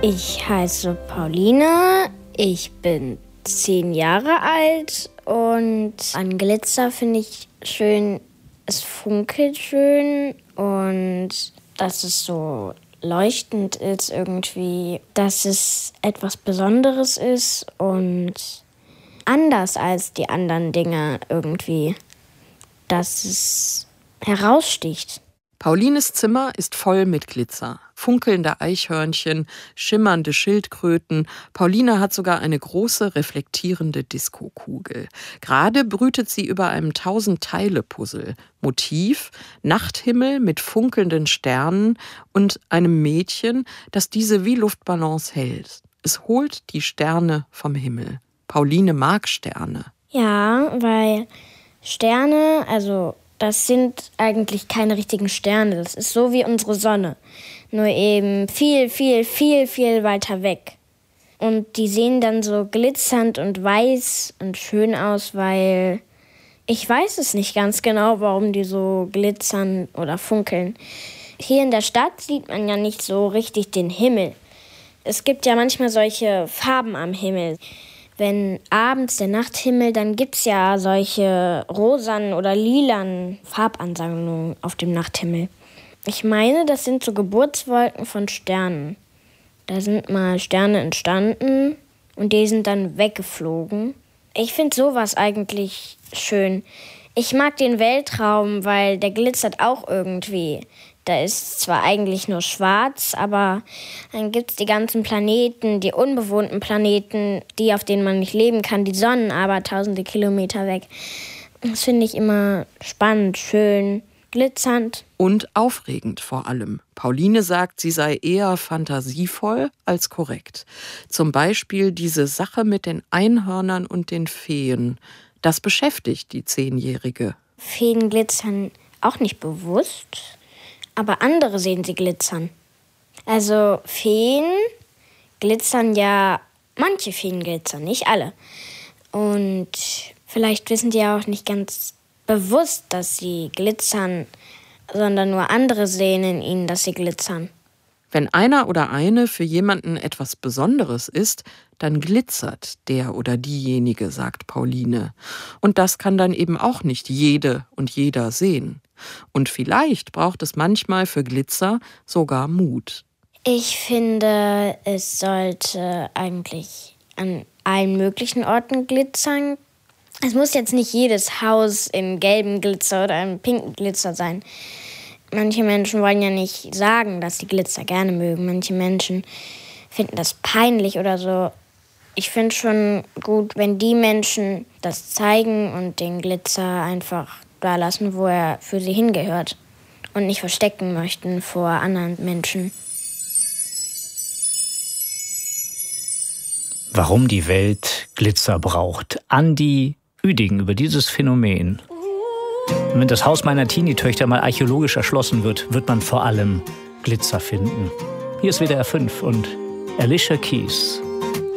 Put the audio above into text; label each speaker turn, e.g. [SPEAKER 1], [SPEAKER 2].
[SPEAKER 1] Ich heiße Pauline, ich bin 10 Jahre alt und an Glitzer finde ich schön, es funkelt schön und dass es so leuchtend ist irgendwie, dass es etwas Besonderes ist und anders als die anderen Dinge irgendwie, dass es heraussticht.
[SPEAKER 2] Paulines Zimmer ist voll mit Glitzer. Funkelnde Eichhörnchen, schimmernde Schildkröten. Pauline hat sogar eine große, reflektierende Diskokugel. Gerade brütet sie über einem 1000-Teile-Puzzle. Motiv: Nachthimmel mit funkelnden Sternen und einem Mädchen, das diese wie Luftballons hält. Es holt die Sterne vom Himmel. Pauline mag Sterne.
[SPEAKER 1] Ja, weil Sterne, das sind eigentlich keine richtigen Sterne. Das ist so wie unsere Sonne. Nur eben viel, viel, viel, viel weiter weg. Und die sehen dann so glitzernd und weiß und schön aus, weil ich weiß es nicht ganz genau, warum die so glitzern oder funkeln. Hier in der Stadt sieht man ja nicht so richtig den Himmel. Es gibt ja manchmal solche Farben am Himmel. Wenn abends der Nachthimmel, dann gibt's ja solche rosanen oder lilanen Farbansammlungen auf dem Nachthimmel. Ich meine, das sind so Geburtswolken von Sternen. Da sind mal Sterne entstanden und die sind dann weggeflogen. Ich finde sowas eigentlich schön. Ich mag den Weltraum, weil der glitzert auch irgendwie. Da ist zwar eigentlich nur schwarz, aber dann gibt es die ganzen Planeten, die unbewohnten Planeten, die, auf denen man nicht leben kann, die Sonnen aber tausende Kilometer weg. Das finde ich immer spannend, schön, glitzernd.
[SPEAKER 2] Und aufregend vor allem. Pauline sagt, sie sei eher fantasievoll als korrekt. Zum Beispiel diese Sache mit den Einhörnern und den Feen. Das beschäftigt die 10-Jährige.
[SPEAKER 1] Feen glitzern auch nicht bewusst, aber andere sehen sie glitzern. Also Feen glitzern ja, manche Feen glitzern, nicht alle. Und vielleicht wissen die ja auch nicht ganz bewusst, dass sie glitzern, sondern nur andere sehen in ihnen, dass sie glitzern.
[SPEAKER 2] Wenn einer oder eine für jemanden etwas Besonderes ist, dann glitzert der oder diejenige, sagt Pauline. Und das kann dann eben auch nicht jede und jeder sehen. Und vielleicht braucht es manchmal für Glitzer sogar Mut.
[SPEAKER 1] Ich finde, es sollte eigentlich an allen möglichen Orten glitzern. Es muss jetzt nicht jedes Haus in gelbem Glitzer oder in pinken Glitzer sein. Manche Menschen wollen ja nicht sagen, dass sie Glitzer gerne mögen. Manche Menschen finden das peinlich oder so. Ich finde schon gut, wenn die Menschen das zeigen und den Glitzer einfach da lassen, wo er für sie hingehört und nicht verstecken möchten vor anderen Menschen.
[SPEAKER 3] Warum die Welt Glitzer braucht. Andi Ueding über dieses Phänomen. Wenn das Haus meiner Teenie-Töchter mal archäologisch erschlossen wird, wird man vor allem Glitzer finden. Hier ist WDR 5 und Alicia Keys.